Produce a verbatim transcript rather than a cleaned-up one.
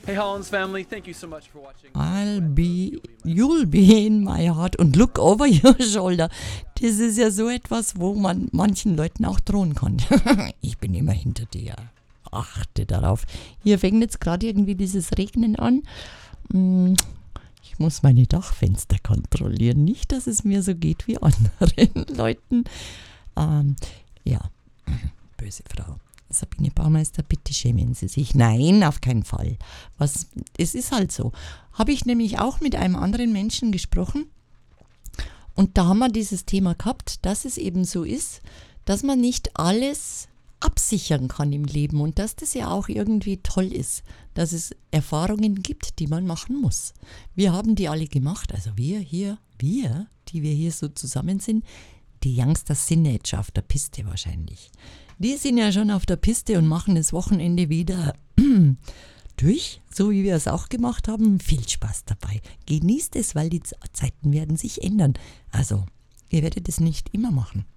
Hey Hollins family, thank you so much for watching. I'll be, you'll be in my heart und look over your shoulder. Das ist ja so etwas, wo man manchen Leuten auch drohen kann. Ich bin immer hinter dir. Achte darauf. Hier fängt jetzt gerade irgendwie dieses Regnen an. Ich muss meine Dachfenster kontrollieren. Nicht, dass es mir so geht wie anderen Leuten. Ähm, ja, böse Frau. Sabine Baumeister, bitte schämen Sie sich. Nein, auf keinen Fall. Was, es ist halt so. Habe ich nämlich auch mit einem anderen Menschen gesprochen und da haben wir dieses Thema gehabt, dass es eben so ist, dass man nicht alles absichern kann im Leben und dass das ja auch irgendwie toll ist, dass es Erfahrungen gibt, die man machen muss. Wir haben die alle gemacht, also wir hier, wir, die wir hier so zusammen sind, die Youngsters sind jetzt schon auf der Piste wahrscheinlich. Die sind ja schon auf der Piste und machen das Wochenende wieder durch, so wie wir es auch gemacht haben. Viel Spaß dabei. Genießt es, weil die Zeiten werden sich ändern. Also, ihr werdet es nicht immer machen.